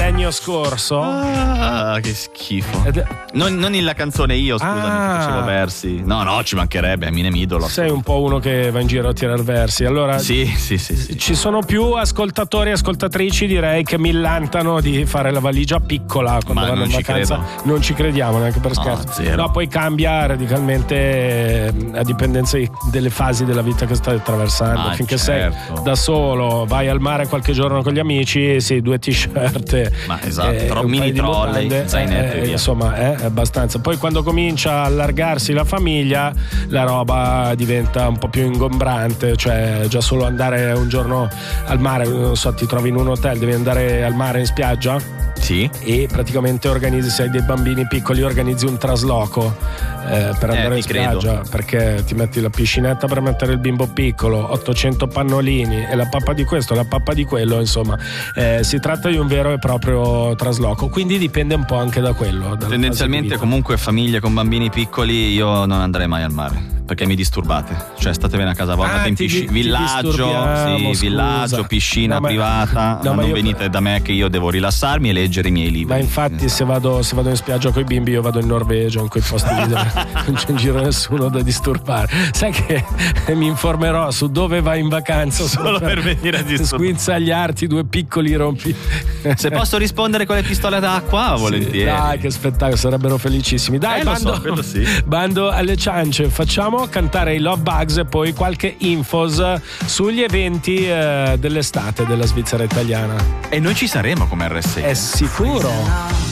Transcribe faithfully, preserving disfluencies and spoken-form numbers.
millennio scorso. Ah, che schifo. Ed... Non, non in la canzone io, scusami, ah. facevo versi. No, no, ci mancherebbe, Eminem idolo. Sei un po' uno che va in giro a tirar versi. Allora, sì, sì, sì, sì. Ci sono più ascoltatori e ascoltatrici, direi, che millantano di fare la valigia piccola quando Ma vanno non in ci vacanza. credo. Non ci crediamo neanche per No, scherzo. zero. No, poi cambia radicalmente eh, a dipendenza delle fasi della vita che stai attraversando. Ah, Finché certo. sei da solo, vai al mare qualche giorno con gli amici, sì, due t-shirt. Ma esatto, eh, tro- un mini paio di trolley, mutande, zainetto eh, e via. Insomma, è eh, abbastanza. Poi quando comincia a allargarsi la famiglia, la roba diventa un po' più ingombrante, cioè già solo andare un giorno al mare, non so, ti trovi in un hotel, devi andare al mare in spiaggia. Sì. E praticamente organizzi, se hai dei bambini piccoli, organizzi un trasloco eh, per andare eh, in spiaggia, credo. perché ti metti la piscinetta per mettere il bimbo piccolo, ottocento pannolini e la pappa di questo, la pappa di quello, insomma eh, si tratta di un vero e proprio trasloco, quindi dipende un po' anche da quello. Tendenzialmente comunque famiglie con bambini piccoli io non andrei mai al mare perché mi disturbate, cioè state bene a casa vostra, ah, in ti, piscina, ti villaggio, sì, scusa. villaggio, piscina no, ma, privata, no, ma ma non io, venite da me che io devo rilassarmi e leggere i miei libri. Ma infatti se vado, se vado in spiaggia con i bimbi io vado in Norvegia, in quei posti lì dove non c'è in giro nessuno da disturbare. Sai che mi informerò su dove vai in vacanza solo per, per venire a disturbare, sguinzagliarti due piccoli rompi. Se posso rispondere con le pistole d'acqua, volentieri. Sì, dai, che spettacolo, sarebbero felicissimi. Dai, eh, bando, so, sì. bando alle ciance, facciamo cantare i Love Bugs e poi qualche infos sugli eventi eh, dell'estate della Svizzera italiana. E noi ci saremo come R S I. È sicuro.